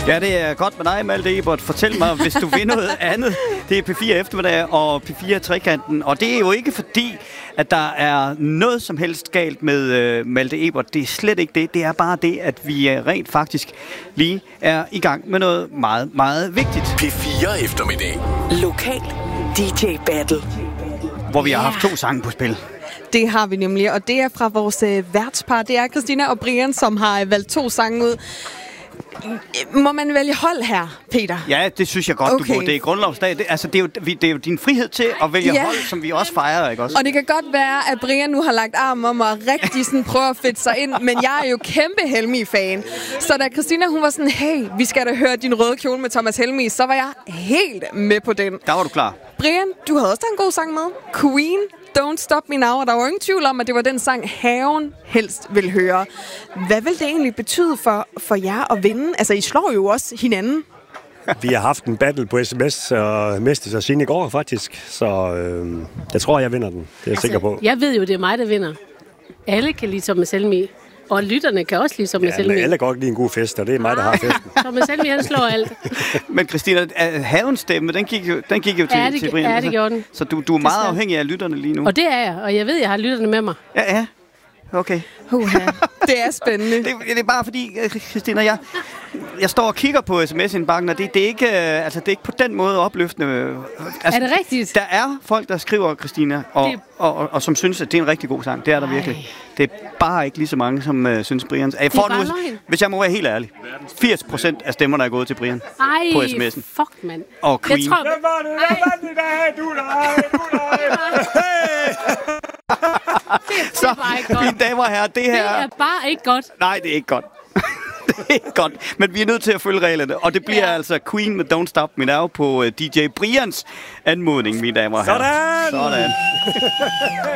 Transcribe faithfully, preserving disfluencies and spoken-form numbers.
Ja, det er godt med dig, Malte Ebert. Fortæl mig, hvis du vil noget andet. Det er P fire Eftermiddag og P fire Trekanten. Og det er jo ikke fordi, at der er noget som helst galt med uh, Malte Ebert. Det er slet ikke det. Det er bare det, at vi uh, rent faktisk lige er i gang med noget meget, meget vigtigt. P fire Eftermiddag. Lokal D J Battle. Hvor vi har haft to sange på spil. Det har vi nemlig, og det er fra vores øh, værtspar. Det er Christina og Brian, som har øh, valgt to sange ud. Må man vælge hold her, Peter? Ja, det synes jeg godt, okay. Du må. Det er grundlovsdag. Det, altså, det, er jo, det er jo din frihed til at vælge ja. hold, som vi også fejrer, ikke også? Og det kan godt være, at Brian nu har lagt arm om og rigtig sådan prøver at fedte sig ind, men jeg er jo kæmpe Helmig-fan. Så da Christina, hun var sådan, hey, vi skal da høre din røde kjole med Thomas Helmig, så var jeg helt med på den. Der var du klar. Brian, du havde også en god sang med. Queen, Don't Stop Me Now, og der var jo ingen tvivl om, at det var den sang, Haven helst vil høre. Hvad vil det egentlig betyde for, for jer at vinde? Altså, I slår jo også hinanden. Vi har haft en battle på sms og mistet sig siden i går, faktisk. Så øh, jeg tror, jeg vinder den. Det er jeg altså, sikker på. Jeg ved jo, det er mig, der vinder. Alle kan lide Thomas Helmig. Og lytterne kan også lide Thomas ja, Helmig. Ja, alle kan godt lide en god fest, og det er mig, der har festen. Thomas Helmig, han slår alt. Men Christina, havens stemme, den gik jo, den gik jo til, ja, det, til Brian. Ja, det gjorde den. Så du, du er meget afhængig af lytterne lige nu. Og det er jeg, og jeg ved, jeg har lytterne med mig. Ja, ja. Okay. Uh-huh. Det er spændende. det, det er bare fordi, Christina, jeg, jeg står og kigger på sms-indbakken, og det, det, er ikke, altså, det er ikke på den måde opløftende. Altså, er det rigtigt? Der er folk, der skriver, Christina, og, det... og, og, og som synes, at det er en rigtig god sang. Det er der Ej. virkelig. Det er bare ikke lige så mange, som uh, synes, Brian... Jeg får nu, hvis jeg må være helt ærlig, firs procent af stemmerne er gået til Brian. Ej, på sms'en. Fuck, mand. Og Queen. Jeg tror... Så, mine damer og herrer, det her... Det er bare ikke godt. Nej, det er ikke godt. Det er ikke godt, men vi er nødt til at følge reglerne. Og det bliver ja. altså Queen med Don't Stop Me Now på D J Brians anmodning, mine damer og herrer. Sådan! Sådan.